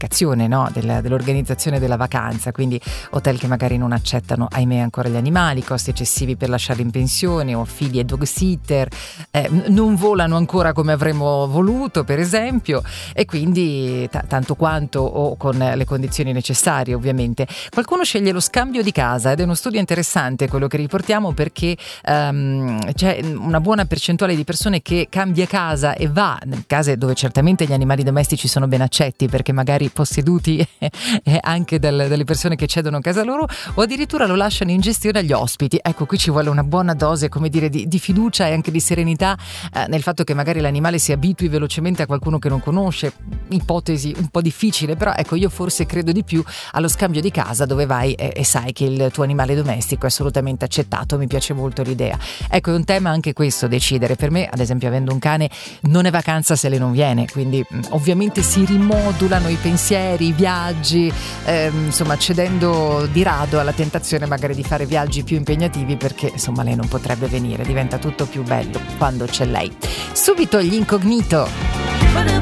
pianificazione, no? dell'organizzazione della vacanza, quindi hotel che magari non accettano, ahimè, ancora gli animali, costi eccessivi per lasciarli in pensione o figli e dog sitter, non volano ancora come avremmo voluto, per esempio, e quindi tanto quanto o con le condizioni necessarie, ovviamente. Qualcuno sceglie lo scambio di casa ed è uno studio interessante quello che riportiamo, perché c'è una buona percentuale di persone che cambia casa e va nelle case dove certamente gli animali domestici sono ben accetti, perché magari posseduti anche dalle persone che cedono casa loro, o addirittura lo lasciano in gestione agli ospiti. Ecco, qui ci vuole una buona dose, come dire, di fiducia e anche di serenità nel fatto che magari l'animale si abitui velocemente a qualcuno che non conosce. Ipotesi un po' difficile, però ecco, io forse credo di più allo scambio di casa dove vai e sai che il tuo animale domestico è assolutamente accettato. Mi piace molto l'idea. Ecco, è un tema anche questo, decidere. Per me, ad esempio, avendo un cane, non è vacanza se le non viene, quindi ovviamente si rimodulano i pensieri, i viaggi, insomma, cedendo di rado alla tentazione magari di fare viaggi più impegnativi, perché insomma lei non potrebbe venire, diventa tutto più bello quando c'è lei. Subito gli Incognito.